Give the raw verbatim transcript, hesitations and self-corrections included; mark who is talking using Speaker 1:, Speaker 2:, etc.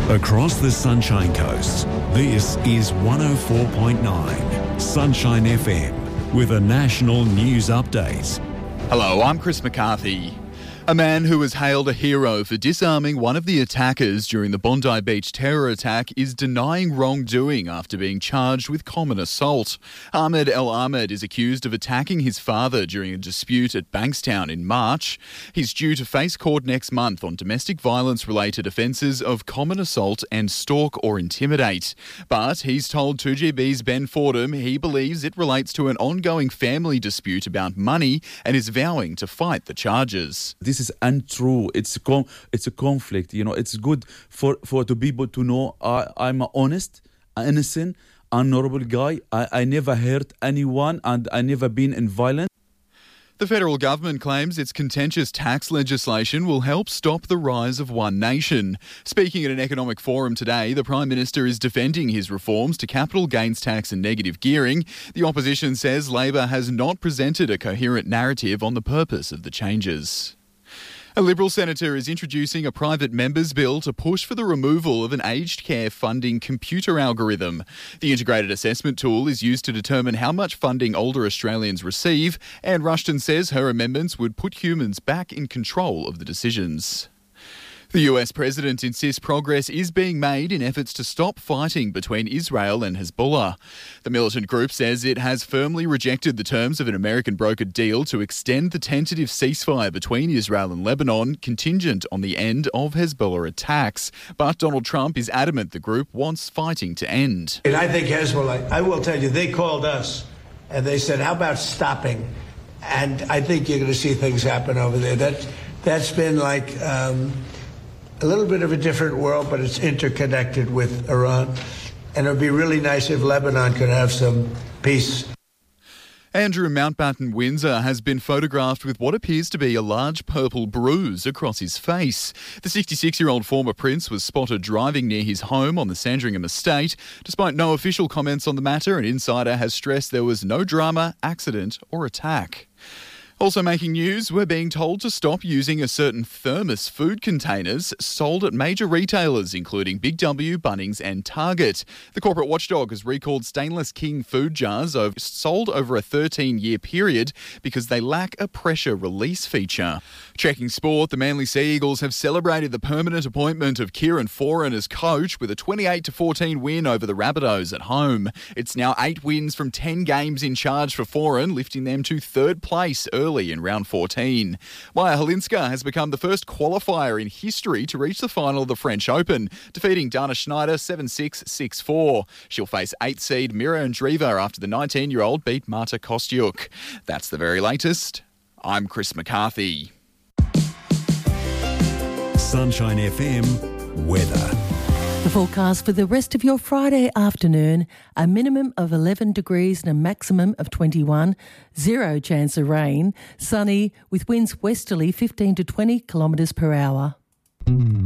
Speaker 1: Across the Sunshine Coast, this is one oh four point nine Sunshine F M with a national news update.
Speaker 2: Hello, I'm Chris McCarthy. A man who was hailed a hero for disarming one of the attackers during the Bondi Beach terror attack is denying wrongdoing after being charged with common assault. Ahmed El Ahmed is accused of attacking his father during a dispute at Bankstown in March. He's due to face court next month on domestic violence-related offences of common assault and stalk or intimidate. But he's told two G B's Ben Fordham he believes it relates to an ongoing family dispute about money and is vowing to fight the charges.
Speaker 3: This is untrue. It's a com- it's a conflict. You know, it's good for, for the people to know I, I'm an honest, innocent, honourable guy. I, I never hurt anyone and I never been in violence.
Speaker 2: The federal government claims its contentious tax legislation will help stop the rise of One Nation. Speaking at an economic forum today, the Prime Minister is defending his reforms to capital gains tax and negative gearing. The opposition says Labor has not presented a coherent narrative on the purpose of the changes. A Liberal senator is introducing a private members' bill to push for the removal of an aged care funding computer algorithm. The integrated assessment tool is used to determine how much funding older Australians receive, and Rushton says her amendments would put humans back in control of the decisions. The U S president insists progress is being made in efforts to stop fighting between Israel and Hezbollah. The militant group says it has firmly rejected the terms of an American brokered deal to extend the tentative ceasefire between Israel and Lebanon, contingent on the end of Hezbollah attacks. But Donald Trump is adamant the group wants fighting to end.
Speaker 4: And I think Hezbollah, I will tell you, they called us and they said, how about stopping? And I think you're going to see things happen over there. That, that's been like... Um, a little bit of a different world, but it's interconnected with Iran. And it would be really nice if Lebanon could have some peace.
Speaker 2: Andrew Mountbatten Windsor has been photographed with what appears to be a large purple bruise across his face. The sixty-six-year-old former prince was spotted driving near his home on the Sandringham estate. Despite no official comments on the matter, an insider has stressed there was no drama, accident or attack. Also making news, we're being told to stop using a certain thermos food containers sold at major retailers, including Big W, Bunnings and Target. The corporate watchdog has recalled Stainless King food jars sold over a thirteen-year period because they lack a pressure release feature. Checking sport, the Manly Sea Eagles have celebrated the permanent appointment of Kieran Foran as coach with a twenty-eight to fourteen win over the Rabbitohs at home. It's now eight wins from ten games in charge for Foran, lifting them to third place early in round fourteen. Maya Halinska has become the first qualifier in history to reach the final of the French Open, defeating Dana Schneider seven six, six four. She'll face eighth seed Mira Andreeva after the nineteen-year-old beat Marta Kostyuk. That's the very latest. I'm Chris McCarthy.
Speaker 1: Sunshine F M weather.
Speaker 5: The forecast for the rest of your Friday afternoon, a minimum of eleven degrees and a maximum of twenty-one, zero chance of rain, sunny with winds westerly fifteen to twenty kilometres per hour.